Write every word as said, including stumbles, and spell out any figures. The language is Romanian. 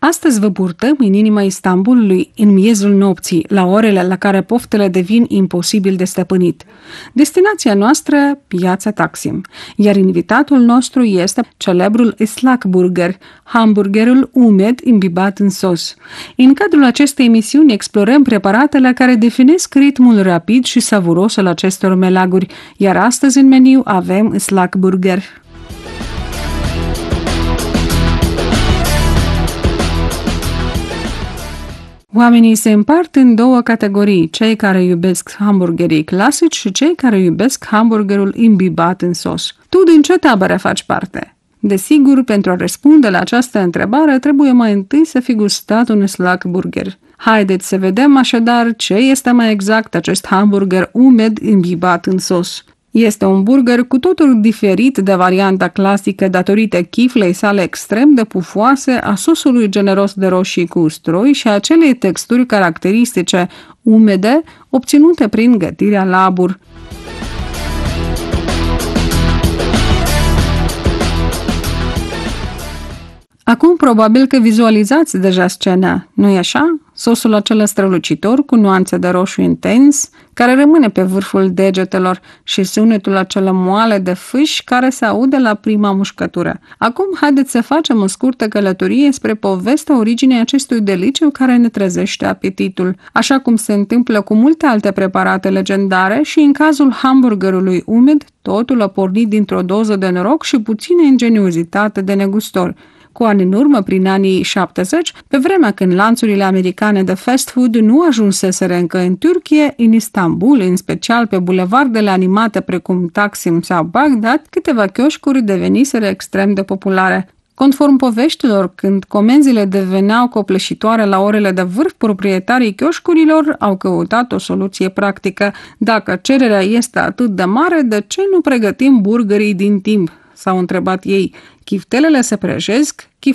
Astăzi vă purtăm în inima Istanbulului, în miezul nopții, la orele la care poftele devin imposibil de stăpânit. Destinația noastră, piața Taksim, iar invitatul nostru este celebrul Islak Burger, hamburgerul umed imbibat în sos. În cadrul acestei emisiuni explorăm preparatele care definesc ritmul rapid și savuros al acestor melaguri, iar astăzi în meniu avem Islak Burger. Oamenii se împart în două categorii, cei care iubesc hamburgerii clasici și cei care iubesc hamburgerul imbibat în sos. Tu din ce tabără faci parte? Desigur, pentru a răspunde la această întrebare, trebuie mai întâi să fi gustat un Islak Burger. Haideți să vedem așadar ce este mai exact acest hamburger umed imbibat în sos. Este un burger cu totul diferit de varianta clasică datorită chiflei sale extrem de pufoase, a sosului generos de roșii cu usturoi și a acelei texturi caracteristice umede obținute prin gătirea la abur. Acum probabil că vizualizați deja scena, nu-i așa? Sosul acela strălucitor cu nuanțe de roșu intens, care rămâne pe vârful degetelor și sunetul acela moale de fâș care se aude la prima mușcătură. Acum haideți să facem o scurtă călătorie spre povestea originei acestui deliciu care ne trezește apetitul, așa cum se întâmplă cu multe alte preparate legendare și în cazul hamburgerului umed, totul a pornit dintr-o doză de noroc și puțină ingeniozitate de negustor. Cu ani în urmă, prin anii șaptezeci, pe vremea când lanțurile americane de fast food nu ajunseseră încă în Turcie, în Istanbul, în special pe bulevardele animate precum Taksim sau Bagdad, câteva chioșcuri deveniseră extrem de populare. Conform poveștilor, când comenzile deveneau copleșitoare la orele de vârf, proprietarii chioșcurilor au căutat o soluție practică. Dacă cererea este atât de mare, de ce nu pregătim burgerii din timp? S-au întrebat ei. Chiftelele se prăjesc,